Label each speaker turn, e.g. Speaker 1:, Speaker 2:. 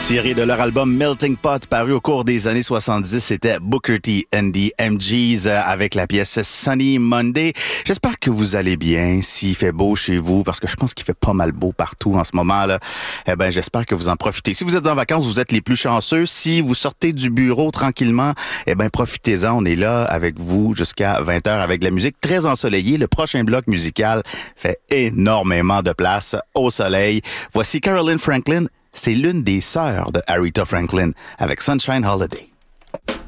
Speaker 1: Tiré de leur album Melting Pot, paru au cours des années 70, c'était Booker T and the MGs avec la pièce Sunny Monday. J'espère que vous allez bien, s'il fait beau chez vous, parce que je pense qu'il fait pas mal beau partout en ce moment-là. Eh ben, j'espère que vous en profitez. Si vous êtes en vacances, vous êtes les plus chanceux. Si vous sortez du bureau tranquillement, eh ben, profitez-en. On est là avec vous jusqu'à 20h avec de la musique très ensoleillée. Le prochain bloc musical fait énormément de place au soleil. Voici Caroline Franklin. C'est l'une des sœurs de Aretha Franklin avec Sunshine Holiday.